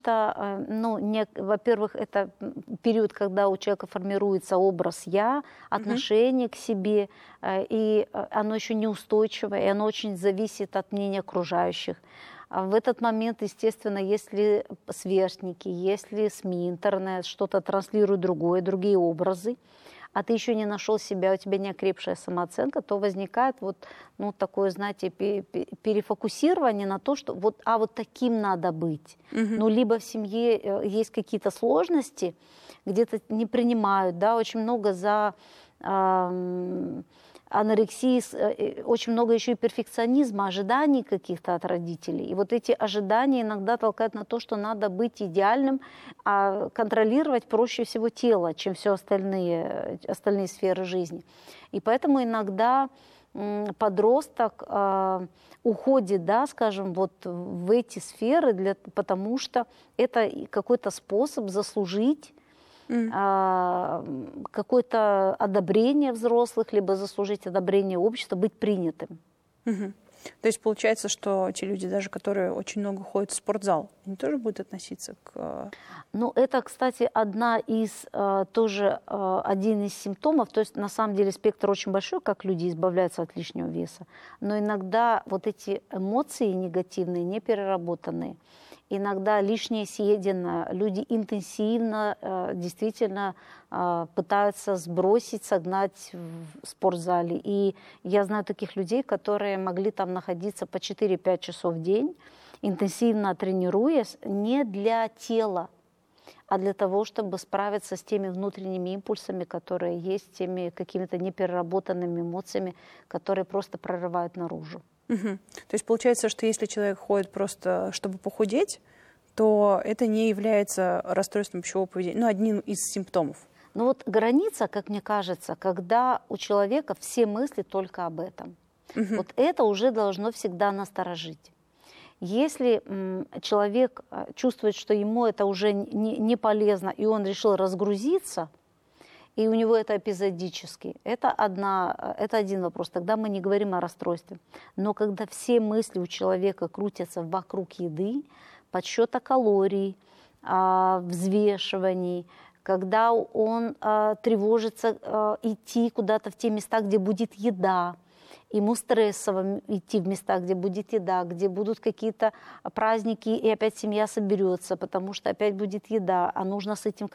Ну, во-первых, это период, когда у человека формируется образ «я», отношение к себе, и оно еще неустойчивое, и оно очень зависит от мнения окружающих. А в этот момент, естественно, если сверстники, если СМИ, интернет что-то транслируют другое, другие образы, а ты еще не нашел себя, у тебя не окрепшая самооценка, то возникает вот, ну, такое, знаете, перефокусирование на то, что вот таким надо быть. Ну, либо в семье есть какие-то сложности, где-то не принимают, да, очень много за анорексии, очень много еще и перфекционизма, ожиданий каких-то от родителей. И вот эти ожидания иногда толкают на то, что надо быть идеальным, а контролировать проще всего тело, чем все остальные сферы жизни. И поэтому иногда подросток уходит, да, скажем, вот в эти сферы, потому что это какой-то способ заслужить какое-то одобрение взрослых, либо заслужить одобрение общества, быть принятым. То есть получается, что те люди, даже которые очень много ходят в спортзал, они тоже будут относиться к... Ну, это, кстати, тоже один из симптомов. То есть, на самом деле, спектр очень большой, как люди избавляются от лишнего веса. Но иногда вот эти эмоции негативные, непереработанные, иногда лишнее съедено, люди интенсивно действительно пытаются сбросить, согнать в спортзале. И я знаю таких людей, которые могли там находиться по 4-5 часов в день, интенсивно тренируясь, не для тела, а для того, чтобы справиться с теми внутренними импульсами, которые есть, теми какими-то непереработанными эмоциями, которые просто прорывают наружу. То есть получается, что если человек ходит просто, чтобы похудеть, то это не является расстройством пищевого поведения, ну, одним из симптомов. Ну вот граница, как мне кажется, когда у человека все мысли только об этом. Вот это уже должно всегда насторожить. Если человек чувствует, что ему это уже не полезно, и он решил разгрузиться, и у него это эпизодически, это один вопрос. Тогда мы не говорим о расстройстве. Но когда все мысли у человека крутятся вокруг еды, подсчета калорий, взвешиваний, когда он тревожится идти куда-то в те места, где будет еда, ему стрессово идти в места, где будет еда, где будут какие-то праздники, и опять семья соберется, потому что опять будет еда, а нужно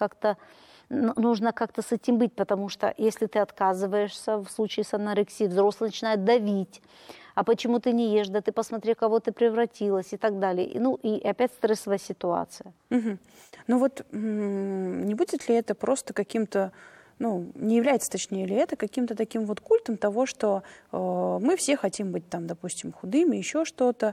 как-то с этим быть, потому что если ты отказываешься, в случае с анорексией, взрослый начинает давить, а почему ты не ешь, да ты посмотри, кого ты превратилась и так далее. И опять стрессовая ситуация. Ну вот не будет ли это просто каким-то, ну, не является, точнее, ли это каким-то таким вот культом того, что мы все хотим быть там, допустим, худыми, еще что-то.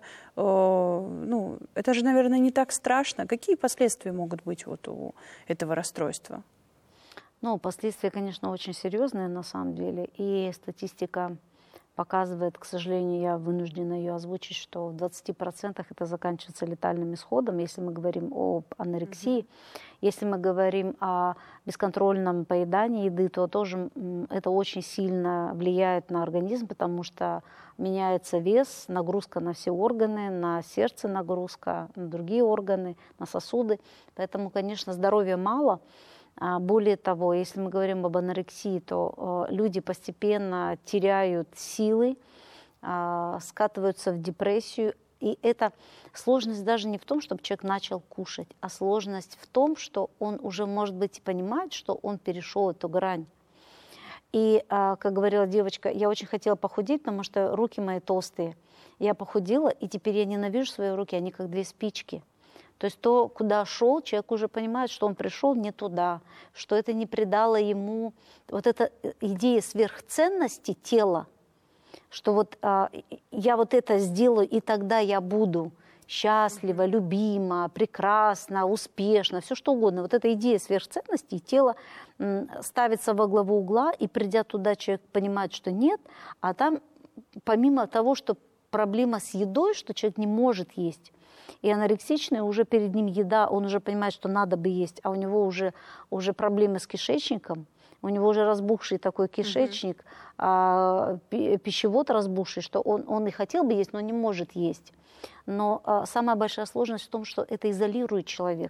Ну, это же, наверное, не так страшно. Какие последствия могут быть вот у этого расстройства? Ну, последствия, конечно, очень серьезные на самом деле. И статистика показывает, к сожалению, я вынуждена ее озвучить, что в 20% это заканчивается летальным исходом, если мы говорим об анорексии. Если мы говорим о бесконтрольном поедании еды, то тоже это очень сильно влияет на организм, потому что меняется вес, нагрузка на все органы, на сердце нагрузка, на другие органы, на сосуды. Поэтому, конечно, здоровья мало. Более того, если мы говорим об анорексии, то люди постепенно теряют силы, скатываются в депрессию. И эта сложность даже не в том, чтобы человек начал кушать, а сложность в том, что он уже, может быть, понимает, что он перешел эту грань. И, как говорила девочка, я очень хотела похудеть, потому что руки мои толстые. Я похудела, и теперь я ненавижу свои руки, они как две спички. То есть то, куда шел, человек уже понимает, что он пришел не туда, что это не придало ему вот эта идея сверхценности тела, что вот я вот это сделаю, и тогда я буду счастлива, любима, прекрасна, успешна, все что угодно. Вот эта идея сверхценности, тело ставится во главу угла, и придя туда, человек понимает, что нет, а там помимо того, что проблема с едой, что человек не может есть, и анорексичный, уже перед ним еда, он уже понимает, что надо бы есть, а у него уже проблемы с кишечником, у него уже разбухший такой кишечник, пищевод разбухший, что он и хотел бы есть, но не может есть. Но самая большая сложность в том, что это изолирует человека.